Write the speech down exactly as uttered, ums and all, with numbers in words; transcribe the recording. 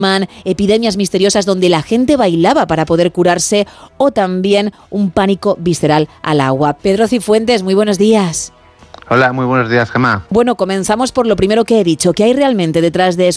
epidemias misteriosas donde la gente bailaba para poder curarse o también un pánico visceral al agua. Pedro Cifuentes, muy buenos días. Hola, muy buenos días, Gemma. Bueno, comenzamos por lo primero que he dicho, ¿qué hay realmente detrás de eso?